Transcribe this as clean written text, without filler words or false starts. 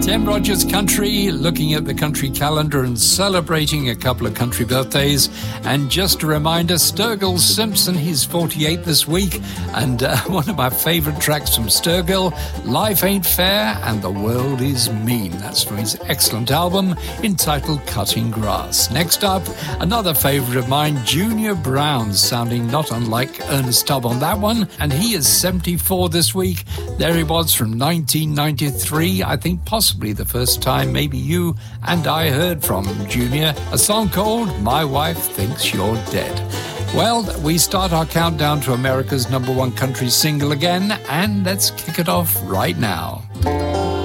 Tim Rogers Country, looking at the country calendar and celebrating a couple of country birthdays. And just a reminder, Sturgill Simpson, he's 48 this week. And one of my favorite tracks from Sturgill, Life Ain't Fair and the World Is Mean. That's from his excellent album entitled Cutting Grass. Next up, another favorite of mine, Junior Brown, sounding not unlike Ernest Tubb on that one. And he is 74 this week. There he was from 1993, I think possibly the first time maybe you and I heard from Junior, a song called My Wife Thinks You're Dead. Well, we start our countdown to America's #1 country single again, and let's kick it off right now.